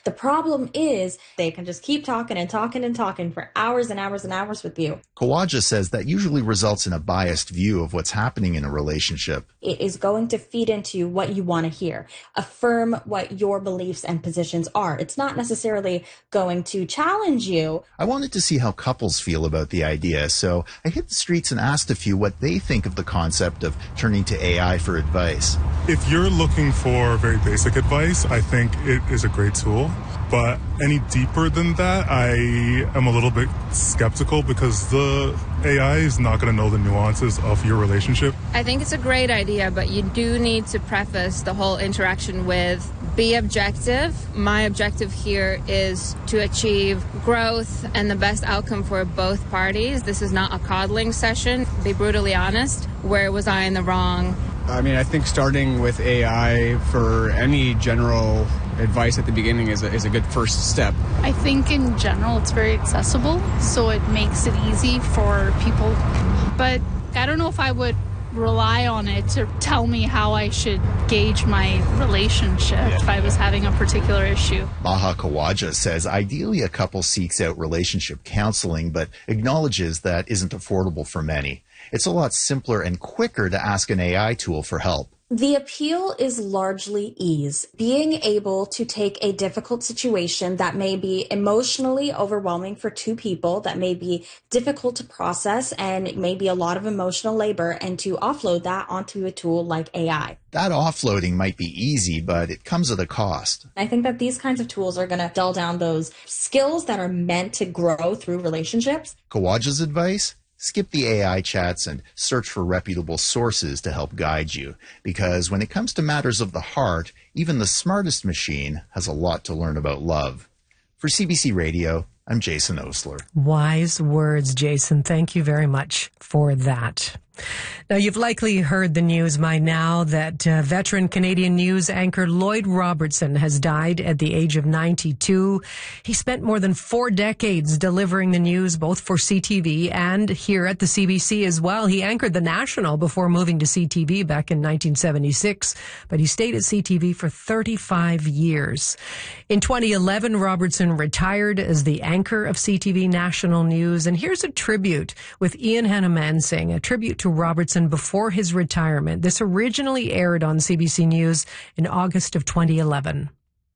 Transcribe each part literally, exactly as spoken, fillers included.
The problem is they can just keep talking and talking and talking for hours and hours and hours with you. Kawaja says that usually results in a biased view of what's happening in a relationship. It is going to feed into what you want to hear, affirm what your beliefs and positions are. It's not necessarily going to challenge you. I wanted to see how couples feel about the idea, so I hit the streets and asked a few what they think of the concept of turning to A I for advice. If you're looking for very basic advice, I think it is a great tool. But any deeper than that, I am a little bit skeptical because the A I is not going to know the nuances of your relationship. I think it's a great idea, but you do need to preface the whole interaction with be objective. My objective here is to achieve growth and the best outcome for both parties. This is not a coddling session. Be brutally honest. Where was I in the wrong? I mean, I think starting with A I for any general advice at the beginning is a, is a good first step. I think in general it's very accessible, so it makes it easy for people. But I don't know if I would rely on it to tell me how I should gauge my relationship if I was having a particular issue. Maha Kawaja says ideally a couple seeks out relationship counseling, but acknowledges that isn't affordable for many. It's a lot simpler and quicker to ask an A I tool for help. The appeal is largely ease. Being able to take a difficult situation that may be emotionally overwhelming for two people, that may be difficult to process and may be a lot of emotional labor, and to offload that onto a tool like A I. That offloading might be easy, but it comes at a cost. I think that these kinds of tools are going to dull down those skills that are meant to grow through relationships. Kawaja's advice? Skip the A I chats and search for reputable sources to help guide you. Because when it comes to matters of the heart, even the smartest machine has a lot to learn about love. For C B C Radio, I'm Jason Osler. Wise words, Jason. Thank you very much for that. Now, you've likely heard the news by now that uh, veteran Canadian news anchor Lloyd Robertson has died at the age of ninety-two. He spent more than four decades delivering the news, both for C T V and here at the C B C as well. He anchored The National before moving to C T V back in nineteen seventy-six, but he stayed at C T V for thirty-five years. In twenty eleven, Robertson retired as the anchor of C T V National News, and here's a tribute with Ian Hannah-Mansing, a tribute to Robertson before his retirement. This originally aired on C B C News in August of twenty eleven.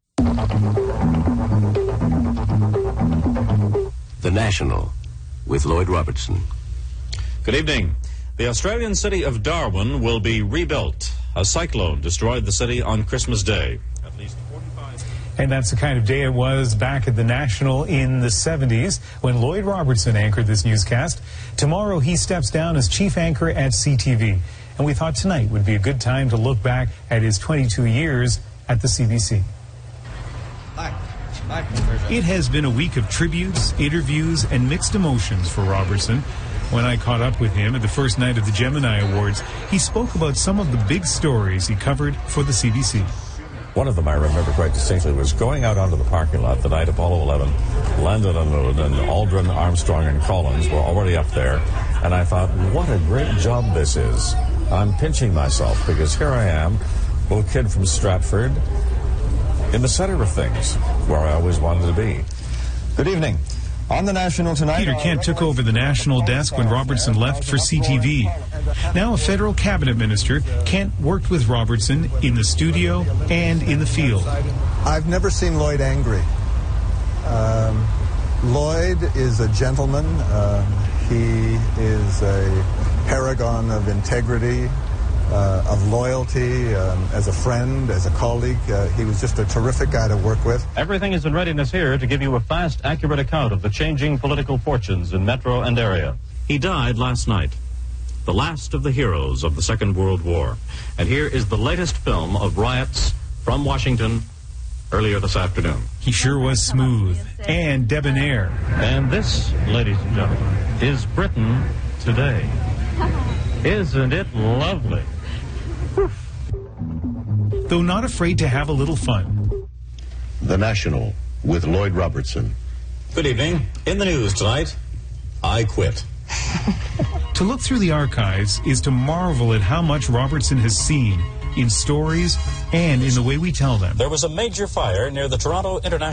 The National with Lloyd Robertson. Good evening. The Australian city of Darwin will be rebuilt. A cyclone destroyed the city on Christmas Day. At least forty-five. And that's the kind of day it was back at the National in the seventies when Lloyd Robertson anchored this newscast. Tomorrow he steps down as chief anchor at C T V. And we thought tonight would be a good time to look back at his twenty-two years at the C B C. It has been a week of tributes, interviews, and mixed emotions for Robertson. When I caught up with him at the first night of the Gemini Awards, he spoke about some of the big stories he covered for the C B C. One of them I remember quite distinctly was going out onto the parking lot the night Apollo eleven landed on the moon, and Aldrin, Armstrong, and Collins were already up there. And I thought, what a great job this is. I'm pinching myself because here I am, little kid from Stratford, in the center of things, where I always wanted to be. Good evening. On the National tonight... Peter Kent took over the National desk when Robertson left for C T V. Now a federal cabinet minister, Kent worked with Robertson in the studio and in the field. I've never seen Lloyd angry. Um, Lloyd is a gentleman. Um, he is a paragon of integrity, uh, of loyalty, um, as a friend, as a colleague. Uh, he was just a terrific guy to work with. Everything is in readiness here to give you a fast, accurate account of the changing political fortunes in Metro and area. He died last night, the last of the heroes of the Second World War. And here is the latest film of riots from Washington earlier this afternoon. He sure was smooth and debonair. And this, ladies and gentlemen, is Britain today. Isn't it lovely? Whew. Though not afraid to have a little fun. The National with Lloyd Robertson. Good evening. In the news tonight, I quit. To look through the archives is to marvel at how much Robertson has seen in stories and in the way we tell them. There was a major fire near the Toronto International